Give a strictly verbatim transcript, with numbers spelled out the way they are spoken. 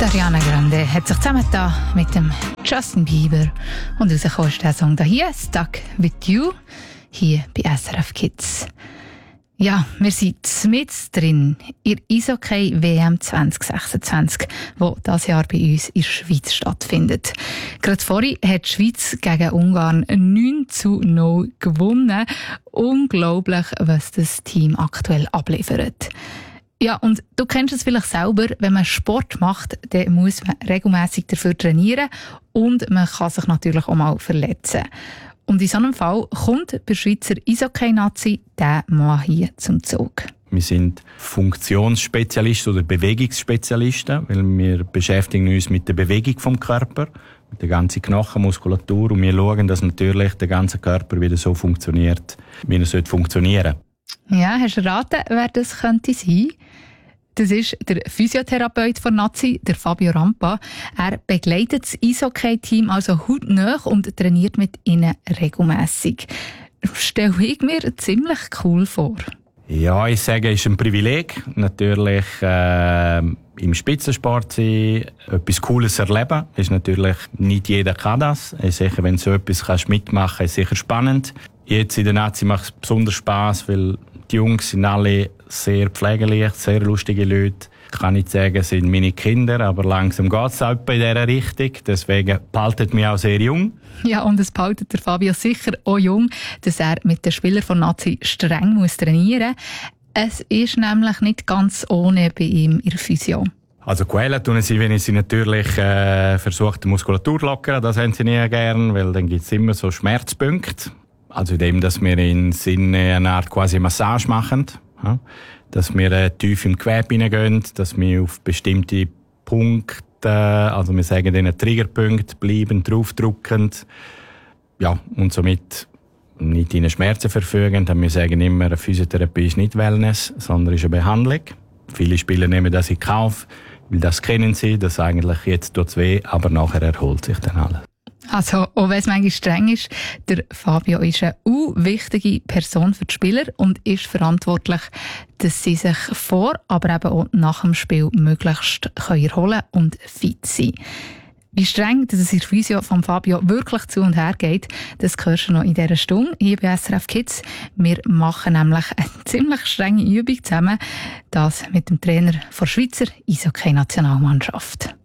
Ariana Grande hat sich zusammengetan mit dem Justin Bieber und rausgekommen ist der Song hier, «Stuck with You», hier bei S R F Kids. Ja, wir sind mit drin in der Eishockey-W M zwanzig sechsundzwanzig, die dieses Jahr bei uns in der Schweiz stattfindet. Gerade vorhin hat die Schweiz gegen Ungarn neun zu null gewonnen. Unglaublich, was das Team aktuell abliefert. Ja, und du kennst es vielleicht selber, wenn man Sport macht, dann muss man regelmässig dafür trainieren und man kann sich natürlich auch mal verletzen. Und in so einem Fall kommt bei Schweizer Eishockey-Nazi der Mann hier zum Zug. Wir sind Funktionsspezialisten oder Bewegungsspezialisten, weil wir beschäftigen uns mit der Bewegung vom Körper, mit der ganzen Knochenmuskulatur und wir schauen, dass natürlich der ganze Körper wieder so funktioniert, wie er sollte funktionieren. Ja, hast du erraten, wer das könnte sein? Das ist der Physiotherapeut von Nazi, der Fabio Rampa. Er begleitet das Eishockey-Team also hautnah und trainiert mit ihnen regelmässig. Stelle ich mir ziemlich cool vor. Ja, ich sage, es ist ein Privileg, natürlich äh, im Spitzensport zu sein, etwas Cooles erleben. Ist natürlich nicht jeder kann das. Ist sicher, wenn du so etwas kannst mitmachen, ist sicher spannend. Jetzt in der Nazi macht es besonders Spass, weil die Jungs sind alle sehr pflegeleicht, sehr lustige Leute. Ich kann nicht sagen, sind meine Kinder, aber langsam geht es auch in dieser Richtung. Deswegen behaltet mich auch sehr jung. Ja, und es behaltet der Fabio sicher auch jung, dass er mit den Spielern von Nazi streng muss trainieren muss. Es ist nämlich nicht ganz ohne bei ihm in der Physio. Also quälen tun sie, wenn sie natürlich äh, versucht, die Muskulatur zu lockern. Das haben sie nie gern, weil dann gibt es immer so Schmerzpunkte. Also indem, dass wir in Sinne eine Art quasi Massage machen. Ja? Dass wir äh, tief im Gewebe hineingehen, dass wir auf bestimmte Punkte, also wir sagen denen Triggerpunkte, bleiben draufdrückend. Ja, und somit nicht in Schmerzen verfügen. Wir sagen immer, eine Physiotherapie ist nicht Wellness, sondern ist eine Behandlung. Viele Spieler nehmen das in Kauf, weil das kennen sie, dass eigentlich jetzt tut es weh, aber nachher erholt sich dann alles. Also, auch wenn es manchmal streng ist, der Fabio ist eine wichtige Person für die Spieler und ist verantwortlich, dass sie sich vor, aber eben auch nach dem Spiel möglichst erholen und fit sein können. Wie streng dass es in der Physio von Fabio wirklich zu und her geht, das hörst du noch in dieser Stunde hier bei S R F Kids. Wir machen nämlich eine ziemlich strenge Übung zusammen, das mit dem Trainer der Schweizer Eishockey-Nationalmannschaft.